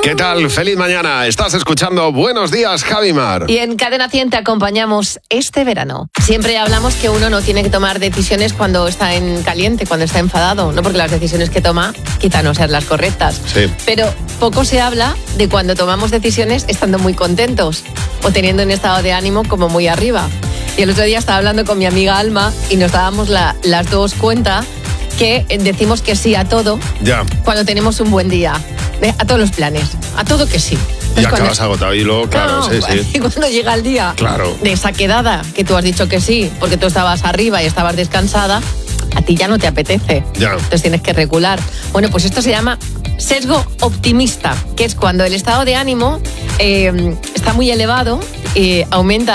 ¿Qué tal? Feliz mañana. Estás escuchando Buenos Días, Javimar. Y en Cadena 100 te acompañamos este verano. Siempre hablamos que uno no tiene que tomar decisiones cuando está en caliente, cuando está enfadado, no porque las decisiones que toma quizá no sean las correctas. Sí. Pero poco se habla de cuando tomamos decisiones estando muy contentos o teniendo un estado de ánimo como muy arriba. Y el otro día estaba hablando con mi amiga Alma y nos dábamos las dos cuenta que decimos que sí a todo cuando tenemos un buen día. A todos los planes, a todo que sí. Entonces, y acabas agotado y luego, claro, sí. Y cuando llega el día de esa quedada que tú has dicho que sí, porque tú estabas arriba y estabas descansada, a ti ya no te apetece. Entonces tienes que recular. Bueno, pues esto se llama sesgo optimista, que es cuando el estado de ánimo está muy elevado, aumenta